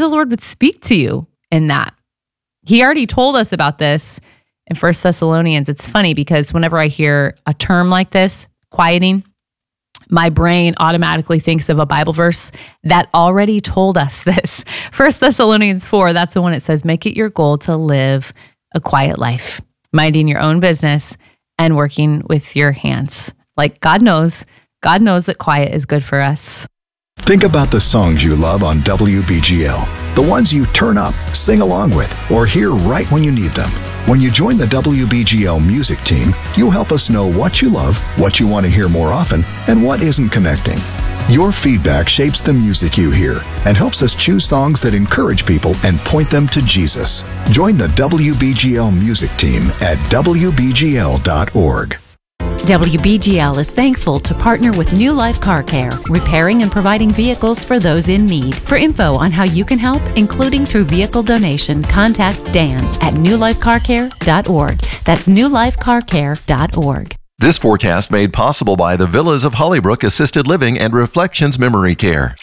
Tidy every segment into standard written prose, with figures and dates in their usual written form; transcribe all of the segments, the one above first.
the Lord would speak to you in that. He already told us about this in 1 Thessalonians. It's funny because whenever I hear a term like this, quieting, my brain automatically thinks of a Bible verse that already told us this. 1 Thessalonians 4, that's the one that says, make it your goal to live a quiet life, minding your own business and working with your hands. Like God knows that quiet is good for us. Think about the songs you love on WBGL, the ones you turn up, sing along with, or hear right when you need them. When you join the WBGL music team, you'll help us know what you love, what you want to hear more often, and what isn't connecting. Your feedback shapes the music you hear and helps us choose songs that encourage people and point them to Jesus. Join the WBGL music team at WBGL.org. WBGL is thankful to partner with New Life Car Care, repairing and providing vehicles for those in need. For info on how you can help, including through vehicle donation, contact Dan at newlifecarcare.org. That's newlifecarcare.org. This forecast made possible by the Villas of Hollybrook Assisted Living and Reflections Memory Care.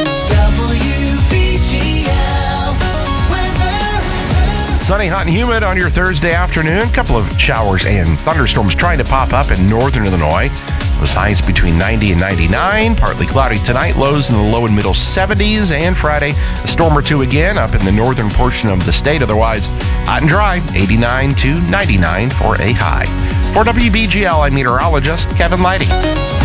Sunny, hot, and humid on your Thursday afternoon. A couple of showers and thunderstorms trying to pop up in northern Illinois. Those highs between 90 and 99. Partly cloudy tonight. Lows in the low and middle 70s. And Friday, a storm or two again up in the northern portion of the state. Otherwise, hot and dry. 89 to 99 for a high. For WBGL, I'm meteorologist Kevin Leidy.